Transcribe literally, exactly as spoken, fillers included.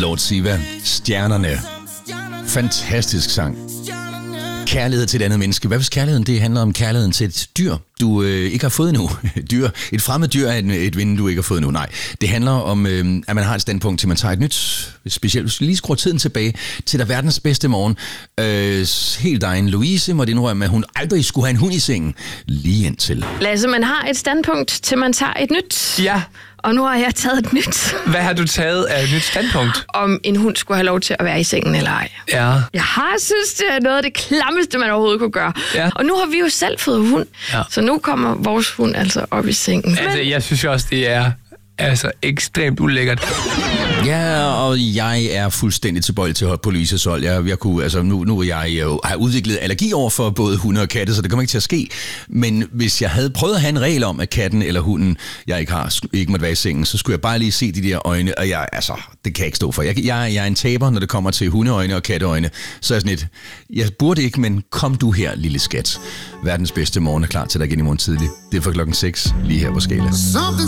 Lord Siva, Stjernerne. Fantastisk sang. Kærlighed til et andet menneske. Hvad hvis kærligheden det handler om kærligheden til et dyr, du øh, ikke har fået endnu? dyr. Et fremmed dyr er et, et vinde, du ikke har fået endnu. Nej, det handler om, øh, at man har et standpunkt til, man tager et nyt. Specielt, hvis du lige skruer tiden tilbage til der verdens bedste morgen. Øh, helt egen Louise måtte indrømme, at hun aldrig skulle have en hund i sengen. Lige indtil. Lasse, man har et standpunkt til, man tager et nyt. Ja. Og nu har jeg taget et nyt. Hvad har du taget af et nyt standpunkt? Om en hund skulle have lov til at være i sengen eller ej. Ja. Jeg har synes, det er noget af det klammeste, man overhovedet kunne gøre. Ja. Og nu har vi jo selv fået hund. Ja. Så nu kommer vores hund altså op i sengen. Altså, jeg synes også, det er altså ekstremt ulækkert. Ja, og jeg er fuldstændig tilbøjelig til at hoppe på Louises hold. Jeg, jeg kunne, altså nu, nu jeg jo har udviklet allergi over for både hunde og katte, så det kommer ikke til at ske. Men hvis jeg havde prøvet at have en regel om, at katten eller hunden, jeg ikke har, ikke måtte være i sengen, så skulle jeg bare lige se de der øjne, og jeg, altså, det kan jeg ikke stå for. Jeg, jeg, jeg er en taber, når det kommer til hundeøjne og katteøjne. Så er jeg sådan et, jeg burde ikke, men kom du her, lille skat. Verdens bedste morgen er klar til dig igen i morgen tidlig. Det er fra klokken seks, lige her på Skala.